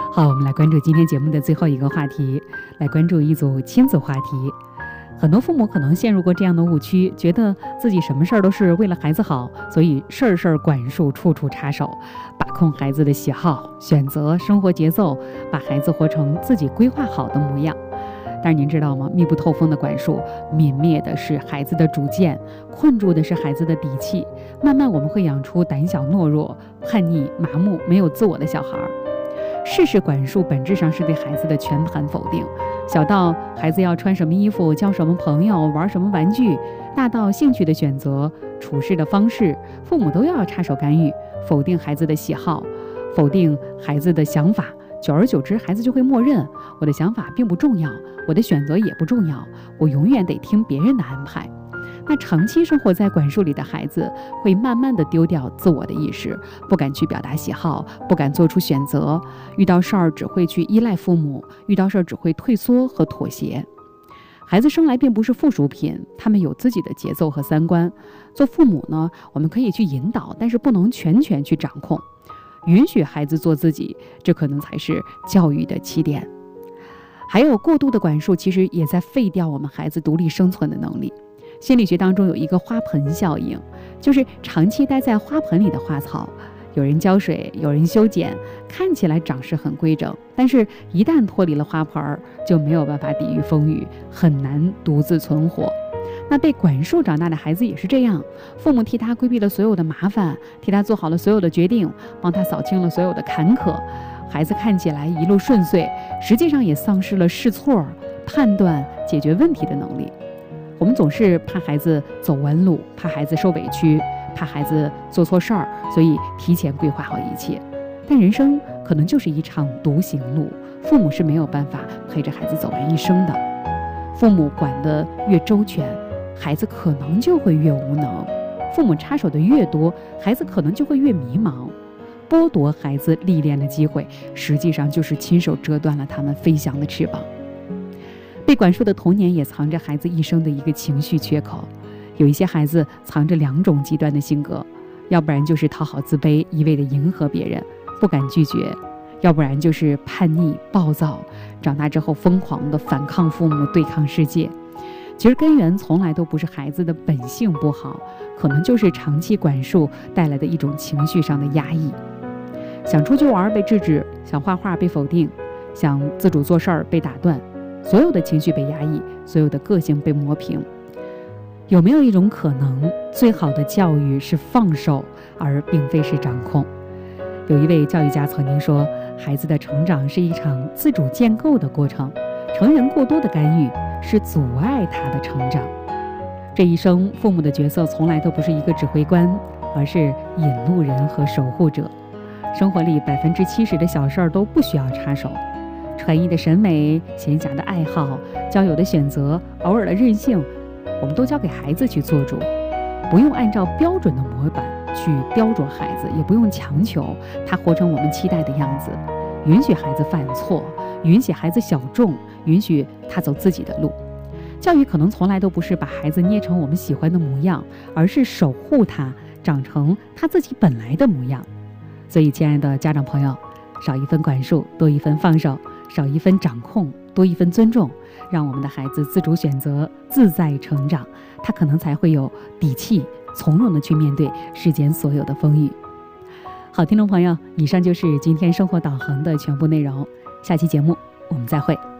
好，我们来关注今天节目的最后一个话题，来关注一组亲子话题。很多父母可能陷入过这样的误区，觉得自己什么事儿都是为了孩子好，所以事事管束，处处插手，把控孩子的喜好、选择、生活节奏，把孩子活成自己规划好的模样。但是您知道吗？密不透风的管束，泯灭的是孩子的主见，困住的是孩子的底气。慢慢我们会养出胆小懦弱、叛逆、麻木、没有自我的小孩。事事管束本质上是对孩子的全盘否定，小到孩子要穿什么衣服、交什么朋友、玩什么玩具，大到兴趣的选择、处事的方式，父母都要插手干预，否定孩子的喜好，否定孩子的想法。久而久之，孩子就会默认我的想法并不重要，我的选择也不重要，我永远得听别人的安排。那长期生活在管束里的孩子，会慢慢的丢掉自我的意识，不敢去表达喜好，不敢做出选择，遇到事儿只会去依赖父母，遇到事儿只会退缩和妥协。孩子生来并不是附属品，他们有自己的节奏和三观。做父母呢，我们可以去引导，但是不能全权去掌控。允许孩子做自己，这可能才是教育的起点。还有过度的管束，其实也在废掉我们孩子独立生存的能力。心理学当中有一个花盆效应，就是长期待在花盆里的花草，有人浇水，有人修剪，看起来长势很规整，但是一旦脱离了花盆，就没有办法抵御风雨，很难独自存活。那被管束长大的孩子也是这样，父母替他规避了所有的麻烦，替他做好了所有的决定，帮他扫清了所有的坎坷，孩子看起来一路顺遂，实际上也丧失了试错、判断、解决问题的能力。我们总是怕孩子走弯路，怕孩子受委屈，怕孩子做错事儿，所以提前规划好一切。但人生可能就是一场独行路，父母是没有办法陪着孩子走完一生的。父母管得越周全，孩子可能就会越无能；父母插手的越多，孩子可能就会越迷茫。剥夺孩子历练的机会，实际上就是亲手折断了他们飞翔的翅膀。被管束的童年也藏着孩子一生的一个情绪缺口。有一些孩子藏着两种极端的性格，要不然就是讨好自卑，一味的迎合别人，不敢拒绝；要不然就是叛逆暴躁，长大之后疯狂的反抗父母，对抗世界。其实根源从来都不是孩子的本性不好，可能就是长期管束带来的一种情绪上的压抑。想出去玩被制止，想画画被否定，想自主做事儿被打断，所有的情绪被压抑，所有的个性被磨平。有没有一种可能，最好的教育是放手，而并非是掌控？有一位教育家曾经说，孩子的成长是一场自主建构的过程，成人过多的干预是阻碍他的成长。这一生，父母的角色从来都不是一个指挥官，而是引路人和守护者。生活里70%的小事儿都不需要插手，传艺的审美、闲暇的爱好、交友的选择、偶尔的任性，我们都交给孩子去做主，不用按照标准的模板去雕琢孩子，也不用强求他活成我们期待的样子。允许孩子犯错，允许孩子小众，允许他走自己的路。教育可能从来都不是把孩子捏成我们喜欢的模样，而是守护他长成他自己本来的模样。所以亲爱的家长朋友，少一分管束，多一分放手，少一分掌控，多一分尊重，让我们的孩子自主选择，自在成长，他可能才会有底气，从容地去面对世间所有的风雨。好，听众朋友，以上就是今天生活导航的全部内容，下期节目我们再会。